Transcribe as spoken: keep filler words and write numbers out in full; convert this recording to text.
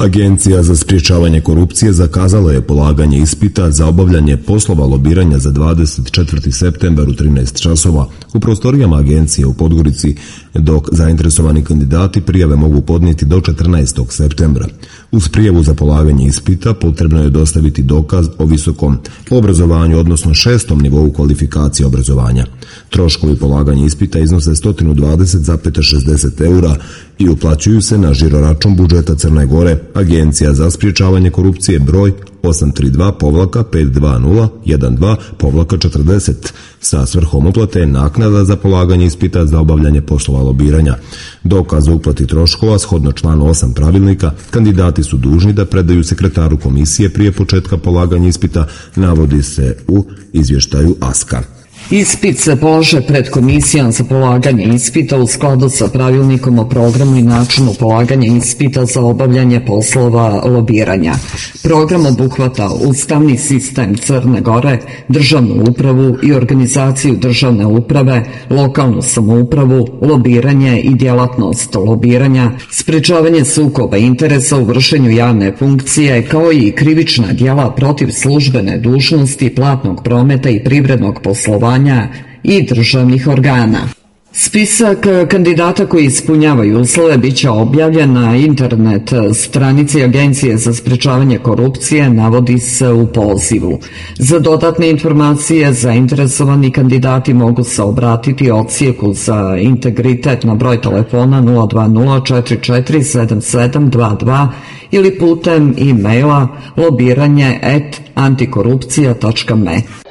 Agencija za sprječavanje korupcije zakazala je polaganje ispita za obavljanje poslova lobiranja za dvadeset četvrti septembar u trinaest časova u prostorijama agencije u Podgorici, dok zainteresovani kandidati prijave mogu podnijeti do četrnaestog septembra. Uz prijavu za polaganje ispita potrebno je dostaviti dokaz o visokom obrazovanju, odnosno šestom nivou kvalifikacije obrazovanja. Troškovi polaganja ispita iznose sto dvadeset zarez šezdeset eura i uplaćuju se na žiroračun budžeta Crne Gore, Agencija za sprječavanje korupcije broj osam tri dva pet dva nula jedan dva četrdeset sa svrhom uplate naknada za polaganje ispita za obavljanje poslova lobiranja. Dokaz o uplati troškova shodno članu osam pravilnika kandidati su dužni da predaju sekretaru komisije prije početka polaganja ispita, navodi se u izvještaju A S K A. Ispit se polaže pred komisijom za polaganje ispita u skladu sa pravilnikom o programu i načinu polaganja ispita za obavljanje poslova lobiranja. Program obuhvata ustavni sistem Crne Gore, državnu upravu i organizaciju državne uprave, lokalnu samoupravu, lobiranje i djelatnost lobiranja, sprečavanje sukoba interesa u vršenju javne funkcije, kao i krivična djela protiv službene dužnosti, platnog prometa i privrednog poslovanja i državnih organa. Spisak kandidata koji ispunjavaju uslove biće objavljen na internet stranici Agencije za sprječavanje korupcije, navodi se u pozivu. Za dodatne informacije zainteresovani kandidati mogu se obratiti odsjeku za integritet na broj telefona nula dva nula četiri četiri sedam sedam dva dva ili putem e-maila lobiranje at antikorupcija tačka me.